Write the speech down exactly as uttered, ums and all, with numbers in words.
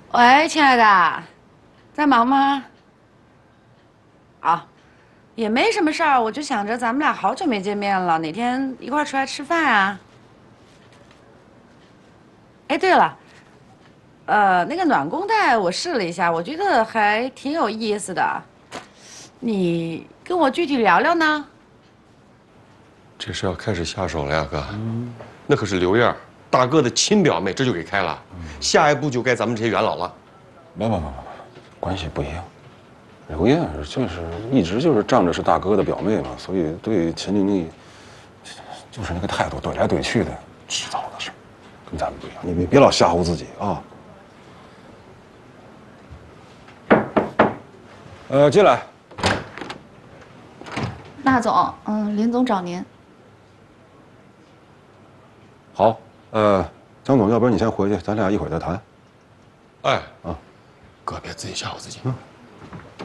喂，亲爱的，在忙吗？啊，也没什么事儿，我就想着咱们俩好久没见面了，哪天一块儿出来吃饭啊？哎，对了，呃，那个暖宫带我试了一下，我觉得还挺有意思的，你跟我具体聊聊呢？ 这是要开始下手了呀，哥。嗯，那可是刘燕儿大哥的亲表妹，这就给开了。下一步就该咱们这些元老了。 不不不不不，关系不一样。刘燕儿就是一直就是仗着是大哥的表妹嘛，所以对秦丽丽就是那个态度，怼来怼去的，迟早的事，跟咱们不一样。你别别老吓唬自己啊。呃，进来。 那总，嗯，林总找您。 好，呃，江总，要不然你先回去，咱俩一会儿再谈。 哎，啊，哥别自己吓唬自己。嗯